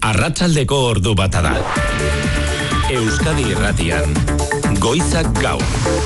Arratsaldeko ordu bata da. Euskadi Irratian, Goizak Gaur.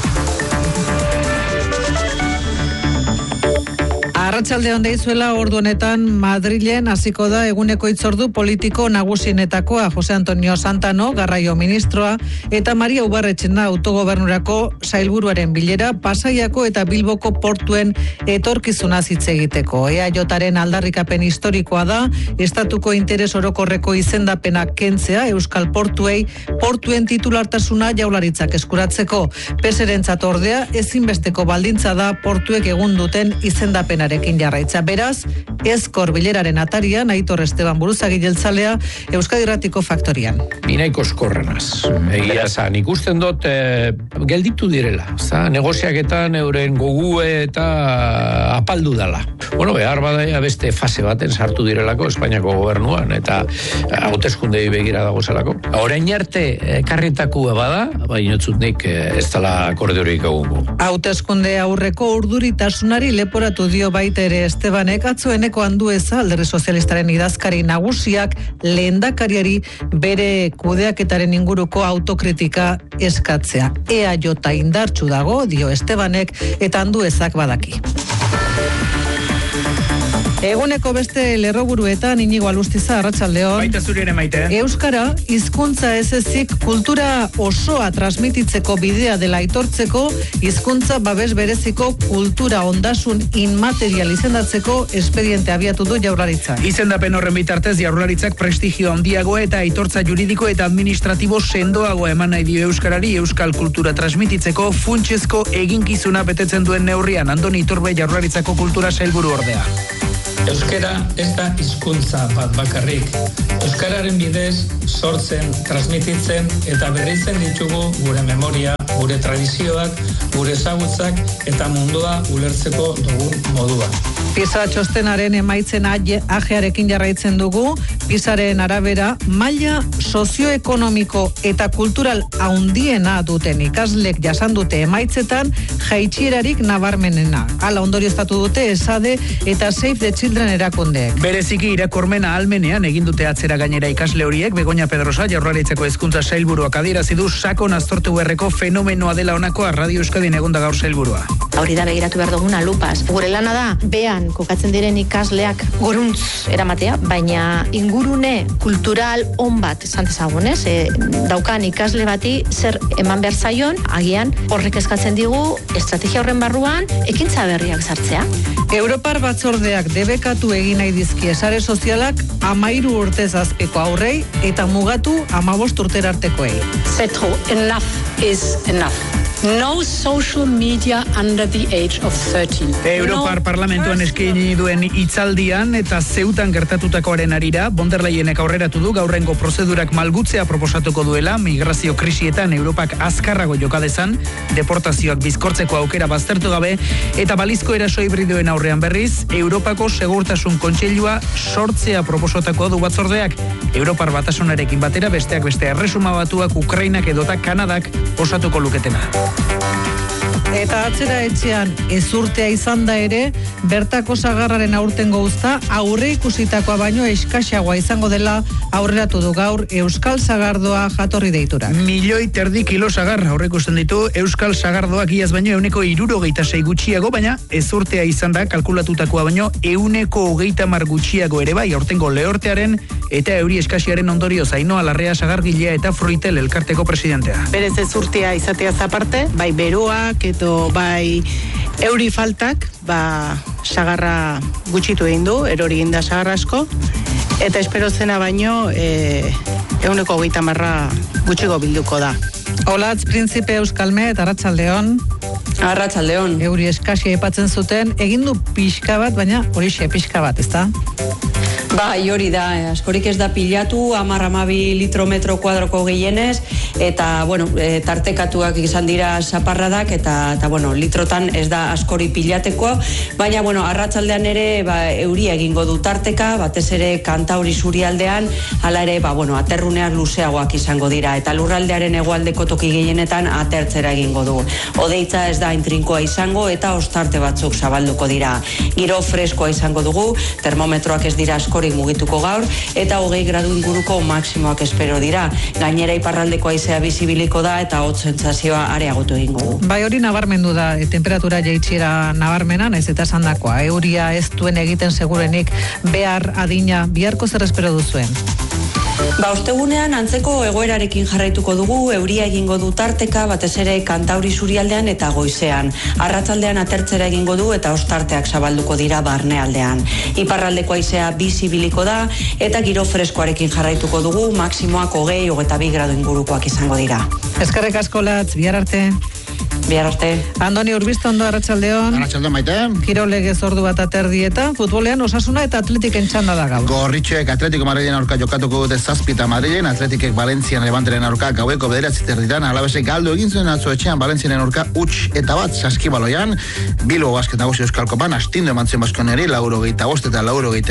Arratsalde on deizuela, ordu honetan Madrilen hasiko da eguneko hitzordu politiko nagusienetakoa. Jose Antonio Santano, garraio ministroa, eta Maria Ubarretxena autogobernurako sailburuaren bilera Pasaiako eta Bilboko portuen etorkizunaz hitz egiteko. EAJaren aldarrikapen historikoa da, estatuko interes orokorreko izendapena kentzea Euskal Portuei portuen titulartasuna Jaurlaritzak eskuratzeko. PSrentzat ordea ezinbesteko baldintza da portuek egun duten izendapenarekin jarraitza. Beraz, ezkor bileraren atarian Aitor Esteban Buruzagi jeltzalea Euskadi Irratiko faktorian. Ninaiko eskorrenaz. Egia zan, ikusten dut gelditu direla. Negoziaketan euren gogue eta apaldu dala. Bueno, behar badaia beste fase baten sartu direlako Espainiako gobernuan eta hauteskundei begira dago zelako. Orain arte karritakua bada, baina nik ez dela akordiorik egungo. Hauteskunde aurreko urduritasunari leporatu dio baita ere Estebanek, atzo Eneko Andueza, Alderdi Sozialistaren idazkari nagusiak lehendakariari bere kudeaketaren inguruko autokritika eskatzea. EAJ indartsu dago, dio Estebanek, eta Anduezak badaki. Eguneko beste lerroburuetan Inigo Alustiza, arratsaldeon. Baita zuri ere maite. Euskara, hizkuntza ez ezik kultura osoa transmititzeko bidea dela aitortzeko, hizkuntza babes bereziko kultura ondasun inmaterial izendatzeko espediente abiatu du Jaurlaritzak. Izendapen horren bitartez Jaurlaritzak prestigio handiagoa eta aitortza juridiko eta administratibo sendoagoa eman nahi dio euskarari euskal kultura transmititzeko funtsezko eginkizuna betetzen duen neurrian. Andoni Iturbe, Jaurlaritzako kultura sailburu ordea. Euskara ez da hizkuntza bat bakarrik. Euskararen bidez sortzen, transmititzen eta berritzen ditugu gure memoria, gure tradizioak, gure ezagutzak eta mundua ulertzeko dugun modua. PISA txostenaren emaitzen ajearekin jarraitzen dugu. PISaren arabera, maila sozioekonomiko eta kultural handiena duten ikaslek jasan dute emaitzetan jaitsierarik nabarmenena. Hala ondorioztatu dute ESADE eta Save the Children erakundeek. Bereziki irakormena ahalmenean egin dute atzera gainera ikasle horiek. Begoña Pedrosa, Jaurlaritzako hezkuntza sailburuak adierazi du sakon aztertu beharreko fenomenoa dela honakoa. Radio Euskadin egonda gaur sailburua. Hori da begiratu behar duguna lupaz. Gure lana da, behan kokatzen diren ikasleak goruntz eramatea, baina ingurune kultural on bat esan dezagunez, daukan ikasle bati zer eman behar zaion, agian horrek eskatzen digu estrategia horren barruan ekintza berriak sartzea. Europar batzordeak debekatu egin nahi dizkie sare sozialak 13 urtez azpiko aurrei eta mugatu 15 urtera artekoei. Petro, enough is enough. No social media under the age of 13. Europar Parlamentuan eskaini duen hitzaldian eta Zeutan gertatutakoaren harira, von der Leyenek aurreratu du gaurrengo prozedurak malgutzea proposatuko duela, migrazio krisietan Europak azkarrago joka dezan, deportazioak bizkortzeko aukera baztertu gabe, eta balizko eraso hibridoen aurrean berriz, Europako Segurtasun Kontseilua sortzea proposatuko du batzordeak, Europar Batasunarekin batera besteak beste Erresuma Batuak, Ukrainak edota Kanadak osatuko luketena. Eta atzera etxean ezurtea izan da ere, bertako sagarraren aurtengo uzta aurre ikusitakoa baino eskaxagoa izango dela aurreratu du gaur Euskal Sagardoa jatorri deitura. 1,5 milioi kilo sagar aurreikusten ditu Euskal Sagardoak iaz baino 126 gutxiago, baina ezurtea izan da kalkulatutakoa baino 130 gutxiago ere bai aurtengo lehortearen eta euri eskaxiaren ondorioz. Ainhoa Larrea sagargilea eta Fruitel elkarteko presidentea. Berez ezurtea izateaz aparte, bai beroak edo bai euri faltak, sagarra gutxitu egin du, erori egin da sagarra asko, eta espero zena baino 130 gutxigo bilduko da. Olatz Prinzipe Euskalmet, arratsaldeon. Arratsaldeon. Euri eskasia aipatzen zuten, egin du pixka bat, baina horixe pixka bat, ezta? Bai, hori da, askorik ez da pilatu, 10-12 litro metro kuadroko gehienez, eta, tartekatuak izan dira zaparradak, eta litrotan ez da askori pilatekoa, baina, arratsaldean ere, euria egingo du tarteka, batez ere Kantauri zurialdean, hala ere, aterruneak luzeagoak izango dira, eta lurraldearen hegoaldeko toki gehienetan atertzera egingo du. Odeitza ez da intrinkoa izango, eta ostarte batzuk zabalduko dira. Giro freskoa izango dugu, termometroak ez dira askori mugituko gaur, eta 20 gradu inguruko maksimoak espero dira. Gainera iparraldeko haizea bizibiliko da eta hotz sentsazioa areagotu egingo du. Bai, hori nabarmendu da, temperatura jaitsiera nabarmena, naiz eta esandakoa. Euria ez duen egiten segurenik behar adina, biharko zer espero duzuen? Ostegunean antzeko egoerarekin jarraituko dugu, euria egingo du tarteka, batez ere Kantauri surialdean eta goizean. Arratsaldean atertzera egingo du eta ostarteak zabalduko dira barnealdean. Iparraldeko haizea bizibiliko da eta giro freskoarekin jarraituko dugu, maksimoak 20-22 gradu ingurukoak izango dira. Eskerrik asko Latz, bihar arte. Bihar arte. Andoni Urbistondo, arratsaldeon. Arratsaldeon, Maite. Kirolegez ordu bat aterdieta, futbolean Osasuna eta Atletiken txanda da gaur. Gorritxoek Atletico Madrilen aurka jokatuko dute 7 Madrilen, Atletikek Valentzian Levanteren aurka gaueko 9:30 Alabesek galdu egin zuen atzo etxean Valentzianen aurka 1-1 Saskibaloian. Bilbo Basket Nagusi Euskal Kopan astindo eman zion Baskoneri 85 eta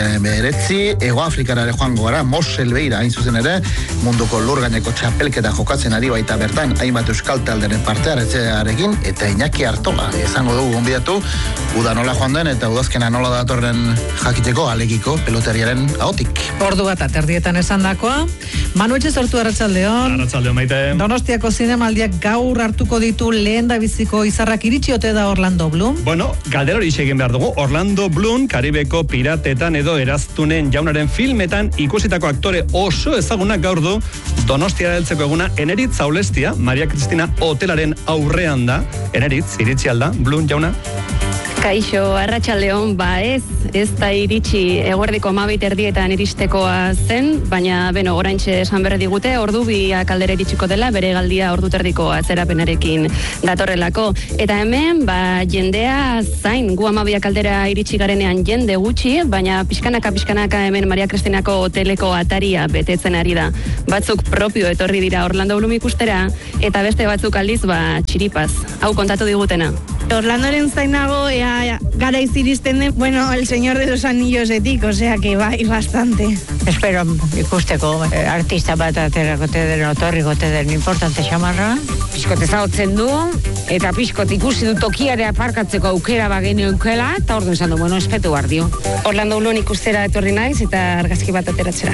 89. Hego Afrikara ere joango gara, Mosel Beira hain zuzen ere, munduko lurgaineko txapelketa jokatzen ari baita bertan, hainbat euskal talderen parte hartzearekin eta Iñaki Artola izango dugu gonbidatu, uda nola joan den eta udazkena nola datorren jakiteko alegiko pelotariaren ahotik. Ordu bat aterdietan esandakoa. Manu Etxezortu, arratsaldeon. Arratsaldeon, Maite. Donostiako zinemaldiak gaur hartuko ditu lehendabiziko izarrak, iritsi ote da Orlando Bloom? Bueno, galdera hori egin behar dugu. Orlando Bloom, Karibeko piratetan edo eraztunen jaunaren filmetan ikusitako aktore oso ezagunak gaur du Donostiara heltzeko eguna Eneritz Aulestia, Maria Cristina hotelaren aurrean da. Eneritz, iritsi alda, Bloom jauna? Kaixo, arratsaldeon, ez da iritsi eguerdiko 12:00 iristekoa zen, baina, oraintxe esan berri digute, ordu biak aldera iritsiko dela, bere galdia ordu terdiko atzerapenarekin datorrelako. Eta hemen, jendea zain, gu 12:00 aldera iritsi garenean jende gutxi, baina pixkanaka hemen Maria Cristinako hoteleko ataria betetzen ari da. Batzuk propio etorri dira Orlando Bloom ikustera, eta beste batzuk aldiz, txiripaz. Hau kontatu digutena. Orlandoren zainago, garaiz iristen den, el Señor de los Anillosetik, o sea que bai, bastante. Espero ikusteko artista bat aterakote den, otorrikote den importante xamarra. Piskot ezagutzen du, eta piskot ikusi du tokiare aparkatzeko aukera bagene eukela, eta orduan esan du, espetu bardio. Orlando Bloom ikustera etorri naiz, eta argazki bat ateratzera.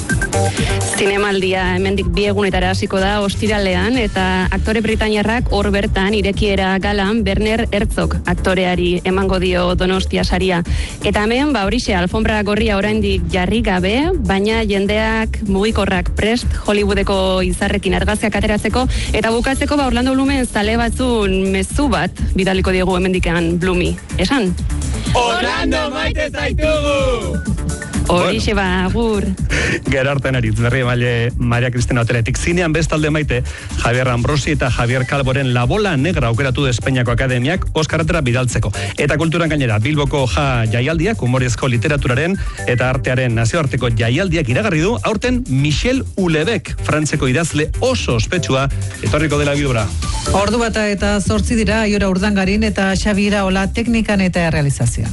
Zinemaldia hemendik 2 egunetara hasiko da ostiralean, eta aktore britainiarrak hor bertan irekiera galan Werner Herzog aktoreari emango dio Donostia saria. Eta hemen, horixe, alfombra gorria oraindik jarri gabe, baina jendeak mugikorrak prest Hollywoodeko izarrekin argazkiak ateratzeko, eta bukatzeko Orlando Bloomen zale batzun mezu bat bidaliko diegu hemendikean Bloomi. Esan? Orlando maite zaitugu! Horixe agur. Gerarten aritz, berri emaile Maria Cristina hoteletik. Zinean bestalde Maite, Javier Ambrosi eta Javier Calvoren La Bola Negra aukeratu du Espainiako Akademiak Oskaratera bidaltzeko. Eta kulturan gainera, Bilboko jaialdiak, humorezko literaturaren eta artearen nazioarteko jaialdiak iragarri du, aurten Michel Houellebecq, frantzeko idazle oso ospetsua, etorriko dela Bilbora. Ordu bata eta 8 dira, Aiora Urdangarin eta Xabi Iraola teknikan eta realizazioan.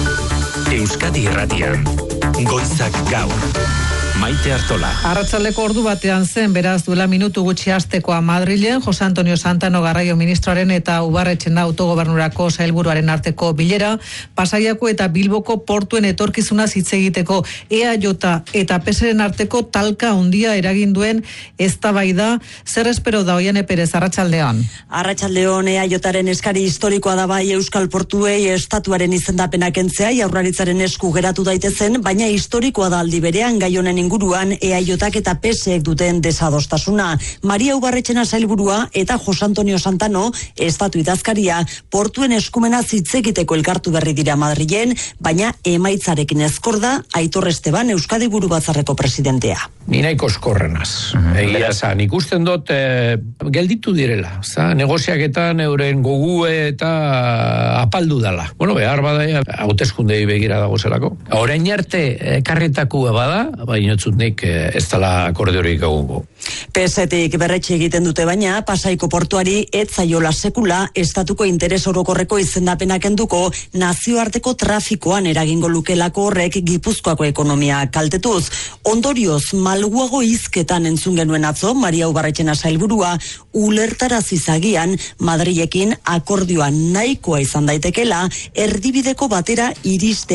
Euskadi Irratian, Goizak Gaur. Maite Artola. Arratsaldeko ordu batean zen, beraz duela minutu gutxi hastekoa Madrilen, Jose Antonio Santano garraio ministroaren eta Ubarretxena autogobernurako sailburuaren arteko bilera, Pasaiako eta Bilboko portuen etorkizuna hitz egiteko EAJ eta PSren arteko talka handia eragin duen eztabaida. Zer espero da Oiane Perez, arratsaldean? Arratsaldeon, EAJaren eskari historikoa da bai Euskal Portuei estatuaren izendapena kentzea Jaurlaritzaren esku geratu daitezen, baina historikoa da aldi berean gai honen inguruan EAJak eta PSek duten desadostasuna. Maria Ubarretxena sailburua eta Jose Antonio Santano estatu idazkaria portuen eskumena hitz egiteko elkartu berri dira Madrilen, baina emaitzarekin ezkorda Aitor Esteban Euskadi Buru Batzarreko presidentea. Ni nahiko eskorrenaz. Egia zan, ikusten dut gelditu direla. Negoziaketan euren gogue eta apaldu dala. Behar bada, hauteskundei begira dago zelako. Orain arte karretakua bada, baina nik ez dela akordiorik egungo. PSetik berretxe egiten dute baina, Pasaiko portuari ez zaiola sekula estatuko interes orokorreko izendapena kenduko nazioarteko trafikoan eragingo lukelako horrek Gipuzkoako ekonomia kaltetuz. Ondorioz, malguago hizketan entzun genuen atzo, Maria Ubarretxena sailburua ulertarazi zagian Madrilekin akordioa nahikoa izan daitekela erdibideko batera iristea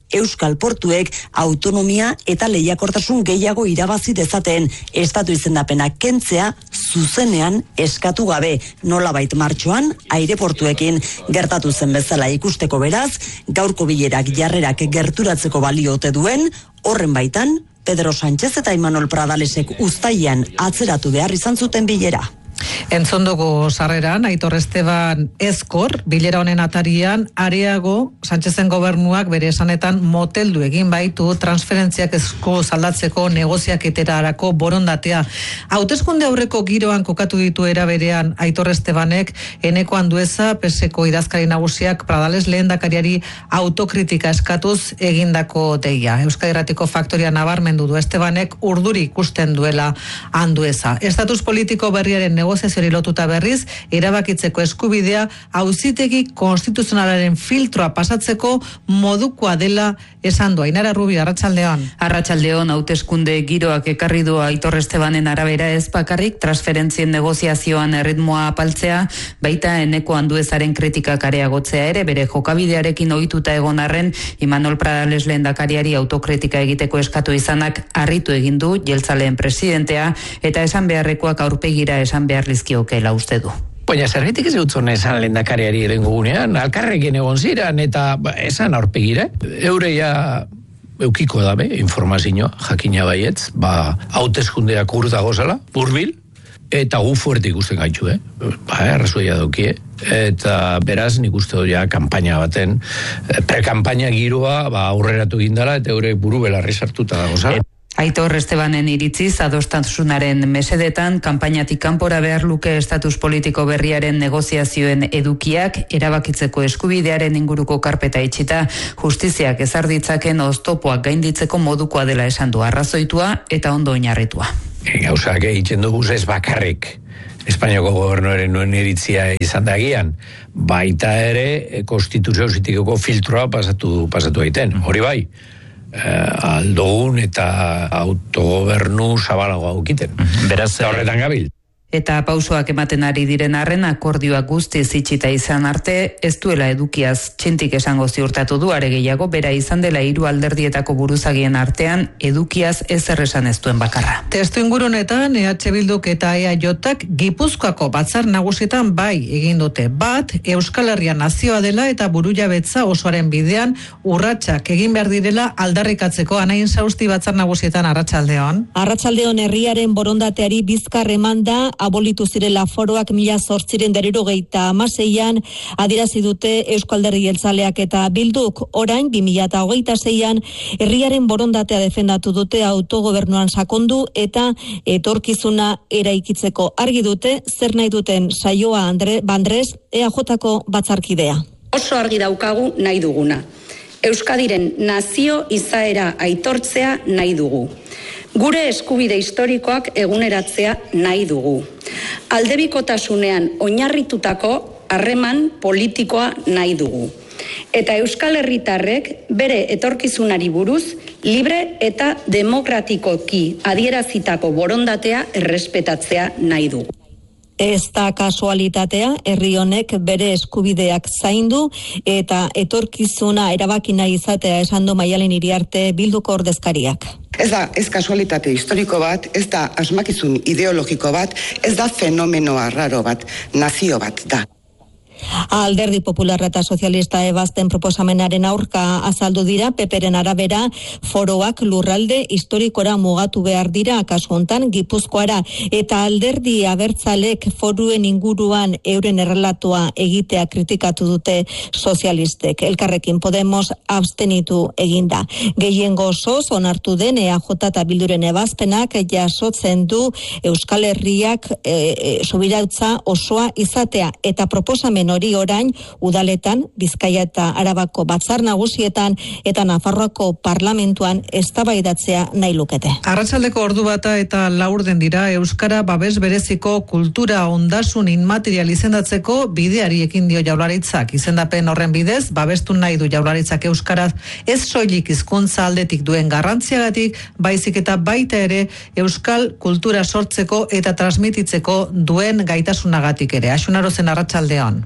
Euskal Portuek autonomia eta lehiakortasun gehiago irabazi dezaten, estatu izendapena kentzea zuzenean eskatu gabe, nolabait martxoan aireportuekin gertatu zen bezala ikusteko beraz, gaurko bilerak jarrerak gerturatzeko baliote duen, horren baitan, Pedro Sánchez eta Imanol Pradalesek uztailean atzeratu behar izan zuten bilera. Entzun dugu sarreran, Aitor Esteban Ezkor, bilera honen atarian, areago, Sánchezen gobernuak bere esanetan moteldu egin baitu transferentziak esku zaldatzeko negoziaketerarako borondatea. Hauteskunde aurreko giroan kokatu ditu era berean Aitor Estebanek, Eneko Andueza, PSeko idazkari nagusiak Pradales lehendakariari autokritika eskatuz egindako deia. Euskadi Irratiko Faktoria nabarmendu du Estebanek urduri ikusten duela Andueza. Estatus politiko berriaren negoziazioari lotuta berriz, erabakitzeko eskubidea auzitegi konstituzionalaren filtroa pasatzeko modukoa dela esan du. Ainara Rubio, Arratsaldeon. Arratsaldeon, hauteskunde giroak ekarri du Aitor Estebanen arabera ez bakarrik transferentzien negoziazioan erritmoa apaltzea, baita Eneko Anduezaren kritikak areagotzea ere, bere jokabidearekin ohituta egon arren, Imanol Pradales lehendakariari autokritika egiteko eskatu izanak harritu egin du jeltzaleen presidentea, eta esan beharrekoak aurpegira esan behar lizkiokeela uste du. Baina zergatik ez dutzen esan lehendakariari erengo gunean, alkarrekin egon ziren, eta esan aurpegira, eureia eukiko dabe, informazioa, jakina baietz, hauteskundeak urdago zela, hurbil, eta gu fuerte ikusten gaitu, errazuia dokie, eta beraz nik uste dut ja kanpaina baten, prekampaina giroa aurreratu gindala, eta eure buru belarri sartuta dago zela. Aitor Estebanen iritziz adostasunaren mesedetan, kanpainatik kanpora behar luke estatus politiko berriaren negoziazioen edukiak, erabakitzeko eskubidearen inguruko karpeta itxita, justiziak ezar ditzaken oztopoak gainditzeko modukoa dela esan du, arrazoitua eta ondo oinarritua. Gauzak egiten dugu ez bakarrik Espainiako gobernuaren nuen iritzia izan dagian, baita ere konstituzio auzitegiko filtroa pasatu egiten, hori bai. Aldogun eta autogobernu zabalagoa aukiten. Beraz, horretan gabil. Eta pausoak ematen ari diren arren akordioak guztiz itxita izan arte, ez duela edukiaz txintik esango ziurtatu du, are gehiago bera izan dela 3 alderdietako buruzagien artean edukiaz ezer esan ez duen bakarra. Testu ingurunetan EH Bilduk eta EAJak Gipuzkoako batzar nagusietan bai egin dute. Bat, Euskal Herria nazioa dela eta burujabetza osoaren bidean urratsak egin behar direla aldarrikatzeko. Anain Sausti batzar nagusietan. Arratsaldeon. Arratsaldeon, herriaren borondateari bizkar emanda abolitu zirela foroak 1876an adierazi dute Eusko Alderdi Jeltzaleak eta Bilduk. Orain 2026an herriaren borondatea defendatu dute autogobernuan sakondu eta etorkizuna eraikitzeko. Argi dute zer nahi duten Saioa Bandres, EAJko batzarkidea. Oso argi daukagu nahi duguna. Euskadiren nazio izaera aitortzea nahi dugu. Gure eskubide historikoak eguneratzea nahi dugu. Aldebikotasunean oinarritutako harreman politikoa nahi dugu. Eta Euskal Herritarrek bere etorkizunari buruz libre eta demokratikoki adierazitako borondatea errespetatzea nahi dugu. Ez da kasualitatea, herri honek bere eskubideak zaindu eta etorkizuna erabaki nahi izatea esan du Maialen Iriarte Bilduko ordezkariak. Ez da kasualitate historiko bat, ez da asmakizun ideologiko bat, ez da fenomeno arraro bat, nazio bat da. Alderdi Popularra eta Sozialista ebazten proposamenaren aurka azaldu dira, PPren arabera foroak lurralde historikora mugatu behar dira, kasu hontan Gipuzkoara, eta alderdi abertzalek foruen inguruan euren errelatua egitea kritikatu dute sozialistek. Elkarrekin Podemos abstenitu eginda. Gehiengo osoz onartu den EAJ eta Bilduren ebazpenak jasotzen du Euskal Herriak subirautza osoa izatea, eta proposamen hori orain udaletan, Bizkaia eta Arabako batzar nagusietan eta Nafarroako parlamentuan eztabaidatzea nahi lukete. Arratsaldeko ordu bata eta 4 dira euskara babes bereziko kultura ondasun inmaterial izendatzeko bideari ekin dio Jaurlaritzak. Izendapen horren bidez babestu nahi du Jaurlaritzak euskaraz ez soilik hizkuntza aldetik duen garrantziagatik, baizik eta baita ere euskal kultura sortzeko eta transmititzeko duen gaitasunagatik ere. Axunarozen arratsaldeon.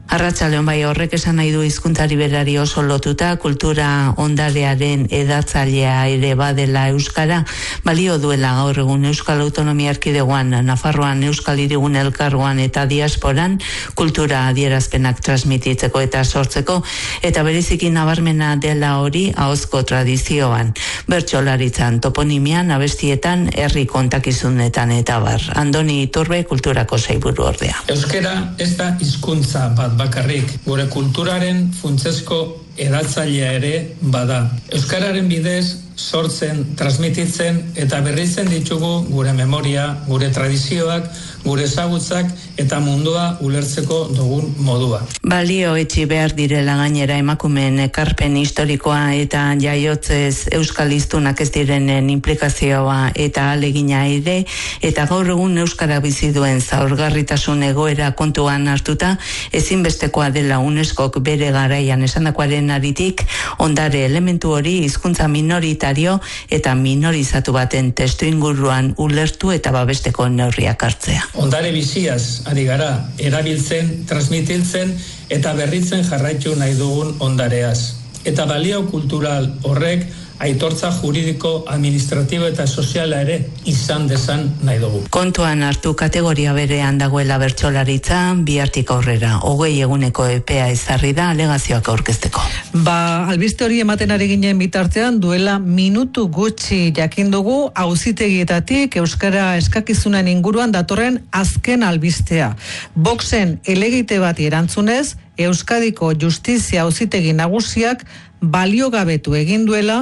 Arratsaldeon, bai, horrek esan nahi du hizkuntzari berari oso lotuta, kultura ondarearen edatzailea ere badela euskara, balio duela gaur egun Euskal Autonomia Erkidegoan, Nafarroan, Euskal Hirigune Elkargoan eta diasporan kultura adierazpenak transmititzeko eta sortzeko, eta bereziki nabarmena dela hori ahozko tradizioan, bertsolaritzan, toponimian, abestietan, herri kontakizunetan eta bar. Andoni Iturbe, kulturako sailburu ordea. Euskara ez da hizkuntza bat bakarrik, gure kulturaren funtsezko edatzailea ere bada. Euskararen bidez sortzen, transmititzen eta berritzen ditugu gure memoria, gure tradizioak, gure ezagutzak eta mundua ulertzeko dugun modua. Balio etxi behar direla gainera emakumeen ekarpen historikoa eta jaiotzez euskal hiztunak ez direnen implikazioa eta alegina ere, eta gaur egun euskara bizi duen zaurgarritasun egoera kontuan hartuta, ezinbestekoa dela UNESCOk bere garaian esandakoaren aritik, ondare elementu hori hizkuntza minoritario eta minorizatu baten testu inguruan ulertu eta babesteko neurriak hartzea. Ondare biziaz ari gara, erabiltzen, transmititzen eta berritzen jarraitu nahi dugun ondareaz. Eta balio kultural horrek aitortza juridiko, administratibo eta soziala ere izan dezan nahi dugu. Kontuan hartu kategoria berean dagoela bertsolaritza, bihartik aurrera 20 eguneko epea ezarri da alegazioak aurkezteko. Albiste hori ematen ari ginen bitartean, duela minutu gutxi jakin dugu auzitegietatik euskara eskakizunen inguruan datorren azken albistea. Voxen helegite bati erantzunez, Euskadiko Justizia Auzitegi Nagusiak baliogabetu egin duela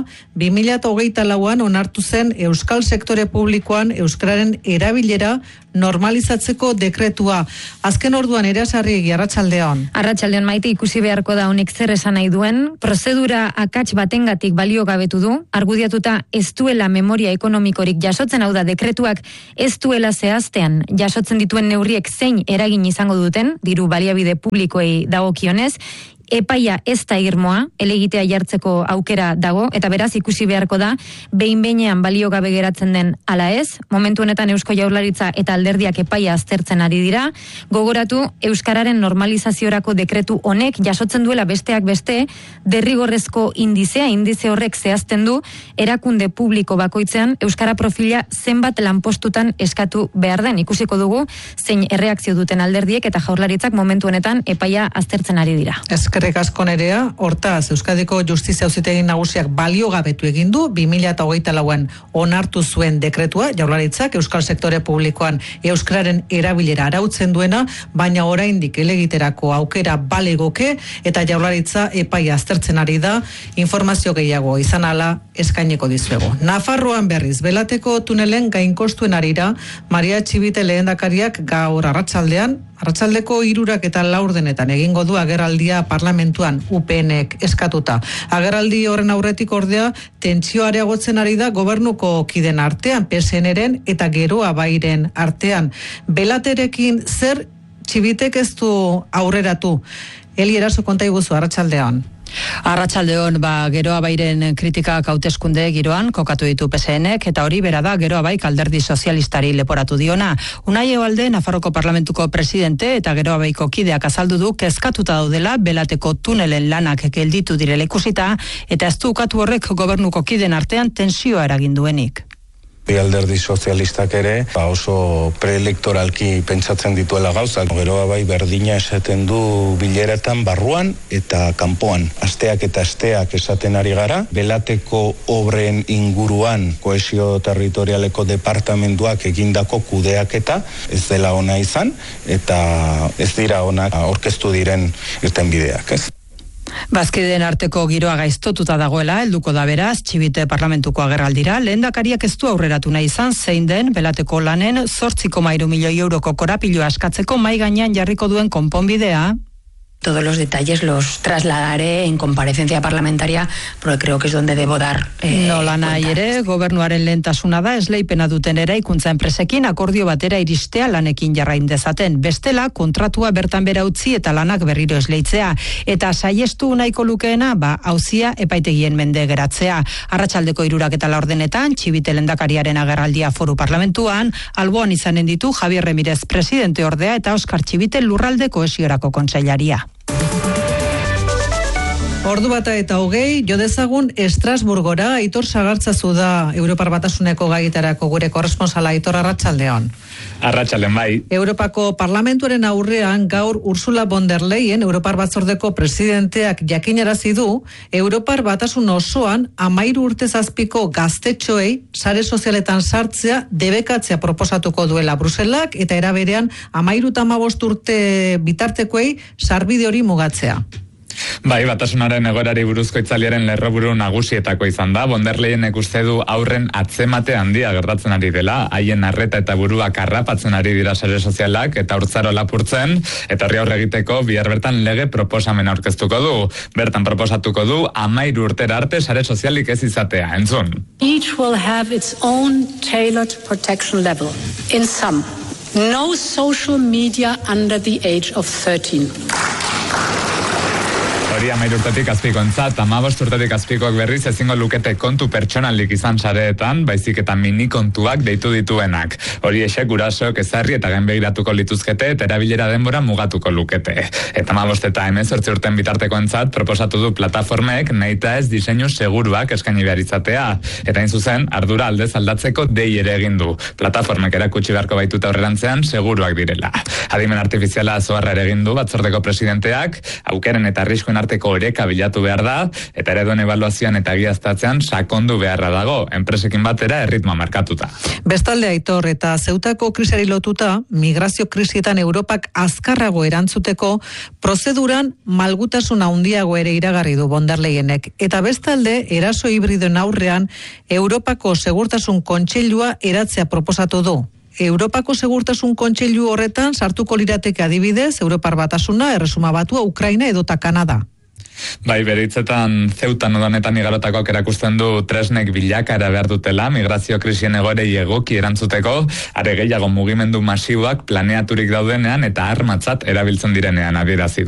2024an onartu zen euskal sektore publikoan euskararen erabilera normalizatzeko dekretua. Azken orduan Erasarri arratsaldeon. Arratsaldeon, Maite, ikusi beharko da honek zer esan nahi duen. Prozedura akats batengatik baliogabetu du, argudiatuta ez duela memoria ekonomikorik jasotzen, hau da dekretuak ez duela zehaztean jasotzen dituen neurriek zein eragin izango duten, diru baliabide publikoei dagokionez. Epaia ez da irmoa, helegitea jartzeko aukera dago, eta beraz ikusi beharko da, behin-behinean baliogabe geratzen den ala ez. Momentu honetan Eusko Jaurlaritza eta alderdiak epaia aztertzen ari dira. Gogoratu, euskararen normalizaziorako dekretu honek jasotzen duela besteak beste, derrigorrezko indize horrek zehazten du, erakunde publiko bakoitzean euskara profila zenbat lanpostutan eskatu behar den. Ikusiko dugu, zein erreakzio duten alderdiek eta Jaurlaritzak momentu honetan epaia aztertzen ari dira. Eskerrik asko Nerea, hortaz Euskadiko Justizia Auzitegi Nagusiak baliogabetu egin du 2024an onartu zuen dekretua, Jaurlaritzak euskal sektore publikoan euskararen erabilera arautzen duena, baina oraindik helegiterako aukera balegoke eta Jaurlaritza epaia aztertzen ari da, informazio gehiago izan ala eskaineko dizuegu. Nafarroan berriz, Belateko tunelen gainkostuen arira, Maria Txibite lehendakariak gaur arratsaldeko 3 eta 4 egingo du agerraldia parlamentuan UPNek eskatuta. Agerraldi horren aurretik ordea tentsioa areagotzen ari da gobernuko kiden artean, PSNren eta Geroa Bairen artean. Belaterekin zer Txibitek ez du aurreratu? Eli Eraso, konta iguzu, arratsaldean. Arratsaldeon, Geroa Bairen kritikak hauteskunde giroan kokatu ditu PSNek, eta hori bera da Geroa Baik alderdi sozialistari leporatu diona. Unai Ebalde, Nafarroko Parlamentuko presidente eta Geroa Baiko kideak azaldu du kezkatuta daudela Belateko tunelen lanak gelditu direla ikusita, eta ez du ukatu horrek gobernuko kiden artean tensioa eragin duenik. Alderdi sozialistak ere oso preelektoralki pentsatzen dituela gauzak. Geroa Bai berdina esaten du bileretan barruan eta kanpoan. Asteak eta asteak esaten ari gara. Belateko obren inguruan kohesio territorialeko departamentuak egindako kudeaketa ez dela ona izan eta ez dira onak aurkeztu diren irtenbideak, ez? Bazkideen arteko giroa gaiztotuta dagoela, helduko da beraz, Txibite parlamentuko agerraldira, lehendakariak ez du aurreratu nahi izan, zein den Belateko lanen 8,3 milioi euroko korapiloa askatzeko mai gainean jarriko duen konponbidea. Todos los detalles los trasladaré en comparecencia parlamentaria, porque creo que es donde debo dar Nola nahi ere, gobernuaren lehentasuna da esleipena duten eraikuntza enpresekin akordio batera iristea lanekin jarrain dezaten. Bestela, kontratua bertan bera utzi eta lanak berriro esleitzea. Eta saiestu nahiko lukeena, auzia epaitegien mende geratzea. Arratsaldeko 3 eta 4 Txibite lehendakariaren agerraldia foru parlamentuan, alboan izanen ditu Javier Remirez presidente ordea eta Oskar Txibite lurralde kohesiorako kontseilaria. Ordu 1:20, jo dezagun Estrasburgora. Aitor Sagartzazu da Europar Batasuneko gaietarako gure korresponsala. Aitor, arratsaldeon. Arratsaldeon, bai. Europako Parlamentuaren aurrean gaur Ursula von der Leyen, Europar Batzordeko presidenteak jakinarazi du, Europar Batasun osoan 13 urte zazpiko gaztetxoei sare sozialetan sartzea debekatzea proposatuko duela Bruselak, eta era berean 13-15 urte bitartekoei sarbide hori mugatzea. Bai, batasunaren egoerari buruzko itzaliaren lerroburu nagusietako izan da. Von der Leyenek uste du aurren atzemate handia gertatzen ari dela, haien arreta eta buruak harrapatzen ari dira sare sozialak eta urtzaro lapurtzen, eta horri aurre egiteko bihar bertan lege proposamen aurkeztuko du. Bertan proposatuko du 13 urtera arte sare sozialik ez izatea. Entzun. Each will have its own tailored protection level. In sum, no social media under the age of 13. Hori 13 urtetik azpikontzat, 15 urtetik azpikoak berriz ezingo lukete kontu pertsonalik izan sareetan, baizik eta mini kontuak deitu dituenak. Hori esek gurasoek ezarri eta gainbegiratuko lituzkete eta erabilera denbora mugatuko lukete. Eta 15 eta 18 urten bitartekoentzat proposatu du plataformek nahita ez diseinu seguruak eskaini behar izatea. Eta hain zuzen, ardura aldez aldatzeko dei ere egin du. Plataformek erakutsi beharko baituta aurrerantzean seguruak direla. Adimen artifiziala zoharra ere egin du batzordeko presidenteak, aukeren eta arriskuen arteko oreka bilatu behar da, eta ereduen ebaluazioan eta egiaztatzean sakondu beharra dago, enpresekin batera erritmoa markatuta. Bestalde, Aitor, eta Zeutako krisari lotuta, migrazio krisietan Europak azkarrago erantzuteko, prozeduran malgutasun handiago ere iragarri du von der Leyenek. Eta bestalde, eraso hibridoen aurrean, Europako Segurtasun Kontseilua eratzea proposatu du. Europako Segurtasun Kontseilu horretan sartuko lirateke adibidez, Europar Batasuna, Erresuma Batua, Ukraina edota Kanada. Bai, beritzetan Zeutan udanetan igarotakoak erakusten du tresnek bilakaera behar dutela, migrazio krisien egoerei egoki erantzuteko, are gehiago mugimendu masiboak planeaturik daudenean eta armatzat erabiltzen direnean adierazi.